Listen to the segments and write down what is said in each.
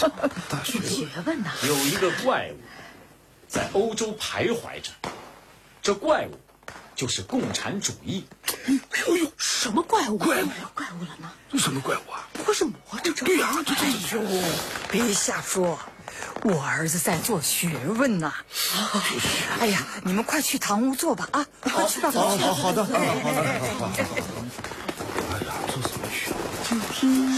大学问呐。 有一个怪物在欧洲徘徊着，这怪物就是共产主义。 哎呦， 什么怪物？怪物了呢？ 这什么怪物啊？ 不会是魔怔症？ 对呀， 哎呦，别瞎说，我儿子在做学问呢。哎呀，你们快去堂屋坐吧啊！快去吧。 好的。哎呀，这怎么学？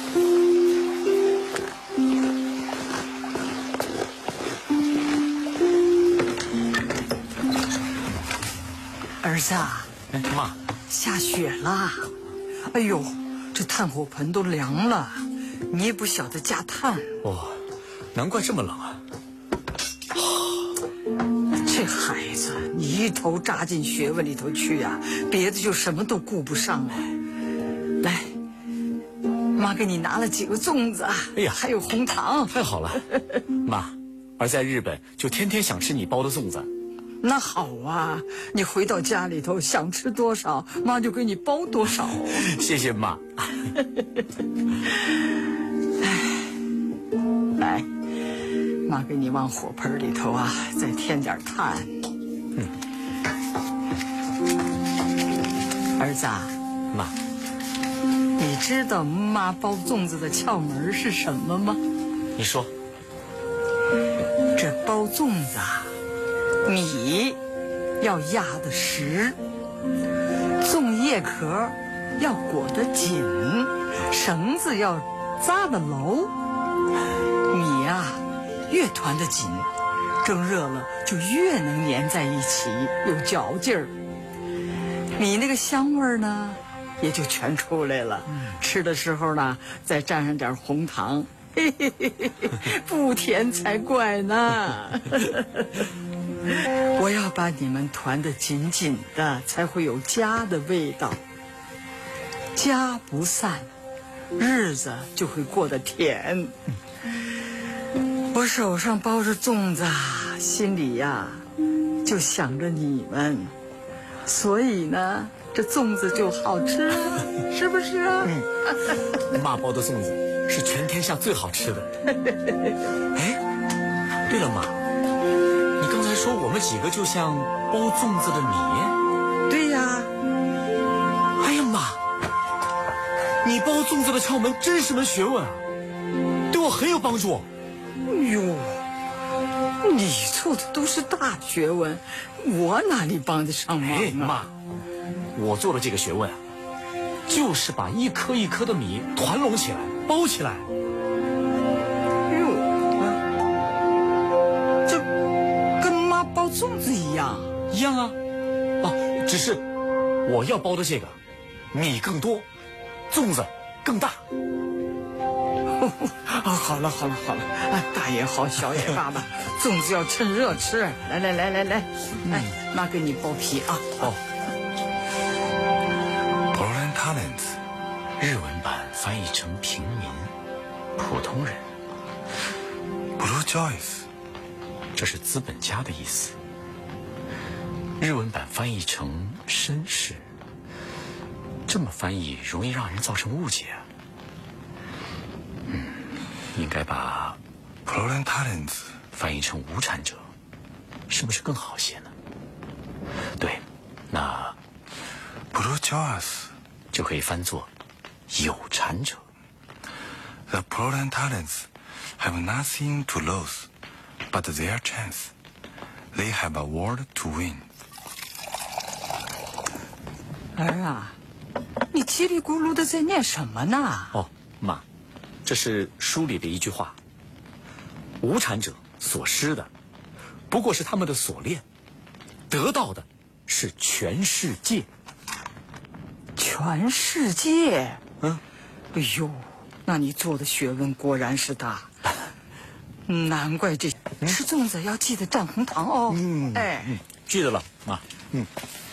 儿子啊， 妈， 下雪了。哎呦，这炭火盆都凉了，你也不晓得加炭。 哦，难怪这么冷啊！ 这孩子，你一头扎进学问里头去呀，别的就什么都顾不上了。来，妈给你拿了几个粽子， 哎呀， 还有红糖。 太好了，妈，儿在日本就天天想吃你包的粽子。 那好啊，你回到家里头想吃多少，妈就给你包多少。 谢谢妈。 来，妈给你往火盆里头啊再添点炭。儿子啊， 妈， 你知道妈包粽子的窍门是什么吗？ 你说。 这包粽子啊，米要压得实，粽叶壳要裹得紧，绳子要扎得牢。米啊，越团得紧，蒸热了就越能粘在一起，有嚼劲儿。米那个香味儿呢，也就全出来了。吃的时候呢，再蘸上点红糖，嘿嘿嘿嘿，不甜才怪呢。我要把你们团得紧紧的，才会有家的味道。家不散，日子就会过得甜。我手上包着粽子，心里呀就想着你们，所以呢，这粽子就好吃啊，是不是啊？ 妈包的粽子是全天下最好吃的。哎，对了，妈，你刚才说我们几个就像包粽子的米。 对呀。 哎呀妈，你包粽子的窍门真是门学问啊，对我很有帮助。 哎呦，你做的都是大学问，我哪里帮得上忙啊？ 妈，我做的这个学问啊，就是把一颗一颗的米团拢起来，包起来。 哎呦，这跟妈包粽子一样。 一样啊，只是我要包的这个米更多，粽子更大。 好了，大也好，小也罢吧，粽子要趁热吃。来，妈给你剥皮啊。 Proletarians， 日文版翻译成平民、普通人。 Bourgeois， 这是资本家的意思。日文版翻译成绅士，这么翻译容易让人造成误解啊。应该把 Proletarians 翻译成无产者，是不是更好些呢？对，那 Bourgeois 就可以翻作有产者。 The proletarians have nothing to lose but their chance. They have a world to win. 儿啊，你叽里咕噜的在念什么呢？ 哦，妈，这是书里的一句话：无产者所失的不过是他们的锁链，得到的是全世界。 全世界？ 嗯， 哎呦，那你做的学问果然是大，难怪这吃粽子要记得蘸红糖哦。 记得了，妈。